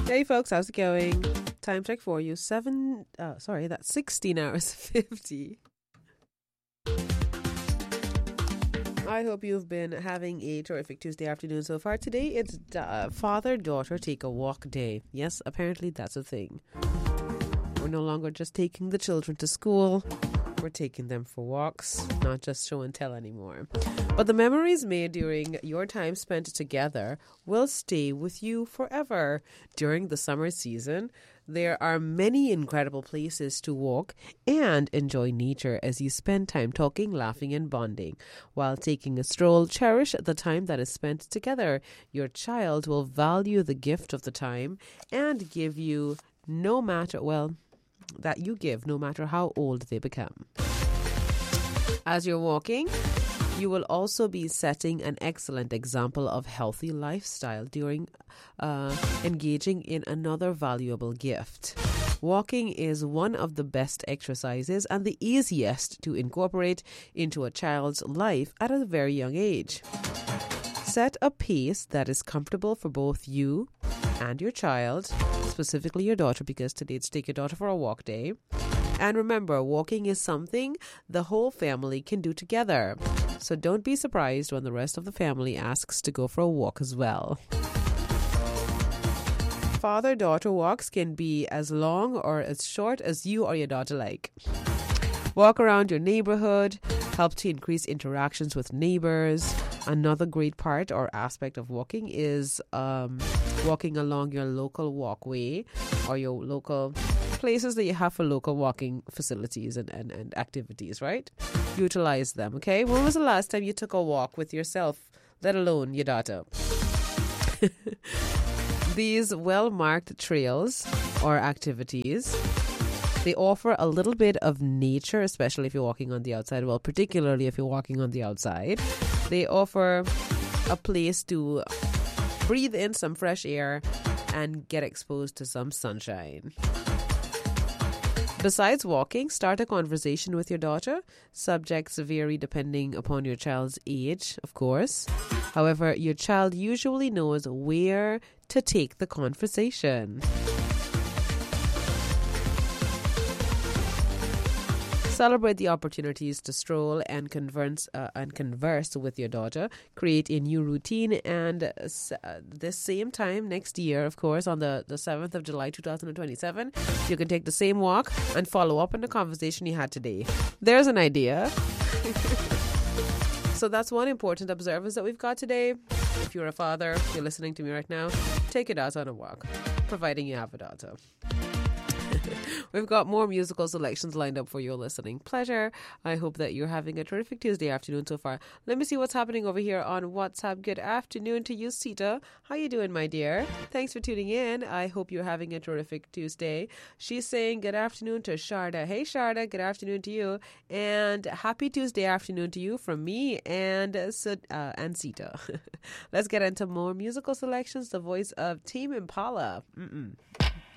Hey folks, how's it going? Time check for you. That's 16 hours 50. I hope you've been having a terrific Tuesday afternoon so far. Today it's father-daughter take a walk day. Yes, apparently that's a thing. We're no longer just taking the children to school. We're taking them for walks, not just show and tell anymore. But the memories made during your time spent together will stay with you forever. During the summer season, there are many incredible places to walk and enjoy nature as you spend time talking, laughing, and bonding. While taking a stroll, cherish the time that is spent together. Your child will value the gift of the time and give you no matter how old they become. As you're walking, you will also be setting an excellent example of healthy lifestyle during engaging in another valuable gift. Walking is one of the best exercises and the easiest to incorporate into a child's life at a very young age. Set a pace that is comfortable for both you and your child, specifically your daughter, because today it's Take Your Daughter for a Walk Day. And remember, walking is something the whole family can do together. So don't be surprised when the rest of the family asks to go for a walk as well. Father-daughter walks can be as long or as short as you or your daughter like. Walk around your neighborhood, help to increase interactions with neighbors. Another great part or aspect of walking is walking along your local walkway or your local places that you have for local walking facilities and activities, right? Utilize them, okay? When was the last time you took a walk with yourself, let alone your daughter? These well-marked trails or activities, they offer a little bit of nature, especially if you're walking on the outside. Well, particularly if you're walking on the outside. They offer a place to breathe in some fresh air and get exposed to some sunshine. Besides walking, start a conversation with your daughter. Subjects vary depending upon your child's age, of course. However, your child usually knows where to take the conversation. Celebrate the opportunities to stroll and converse with your daughter. Create a new routine, and this same time next year, of course, on the 7th of July 2027, you can take the same walk and follow up on the conversation you had today. There's an idea. So that's one important observance that we've got today. If you're a father, you're listening to me right now, take your daughter on a walk, providing you have a daughter. We've got more musical selections lined up for your listening pleasure. I hope that you're having a terrific Tuesday afternoon so far. Let me see what's happening over here on WhatsApp. Good afternoon to you, Sita. How you doing, my dear? Thanks for tuning in. I hope you're having a terrific Tuesday. She's saying good afternoon to Sharda. Hey, Sharda, good afternoon to you. And happy Tuesday afternoon to you from me and Sita. Let's get into more musical selections. The voice of Tame Impala.